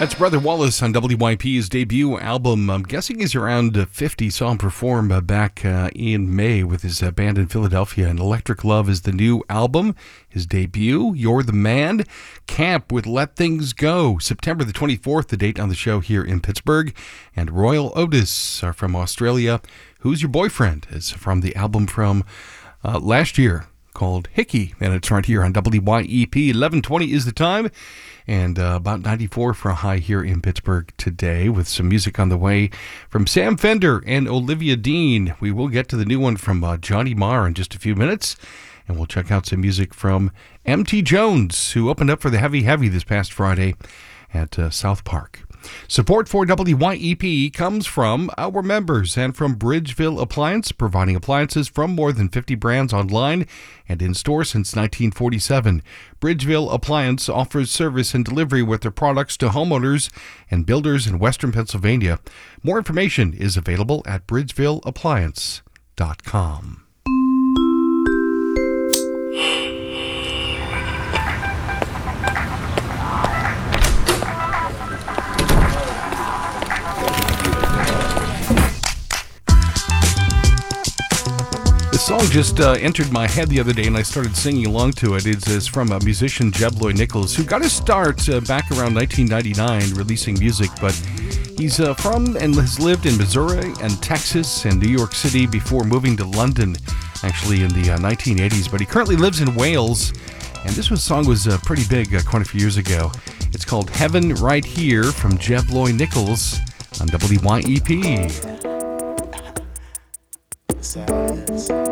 That's Brother Wallace on WYP's debut album. I'm guessing he's around 50. Saw him perform back in May with his band in Philadelphia. And Electric Love is the new album, his debut. You're the Man. Camp with Let Things Go. September the 24th, the date on the show here in Pittsburgh. And Royal Otis are from Australia. Who's Your Boyfriend is from the album from last year called Hickey. And it's right here on WYEP. 11:20 is the time. And about 94 for a high here in Pittsburgh today, with some music on the way from Sam Fender and Olivia Dean. We will get to the new one from Johnny Marr in just a few minutes, and we'll check out some music from M.T. Jones, who opened up for the Heavy Heavy this past Friday at South Park. Support for WYEP comes from our members and from Bridgeville Appliance, providing appliances from more than 50 brands online and in-store since 1947. Bridgeville Appliance offers service and delivery with their products to homeowners and builders in Western Pennsylvania. More information is available at bridgevilleappliance.com. The song just entered my head the other day, and I started singing along to it. It's from musician Jeb Lloyd Nichols, who got his start back around 1999 releasing music, but he's from and has lived in Missouri and Texas and New York City before moving to London, actually in the 1980s, but he currently lives in Wales, and this song was pretty big quite a few years ago. It's called Heaven Right Here from Jeb Lloyd Nichols on WYEP. Sadness.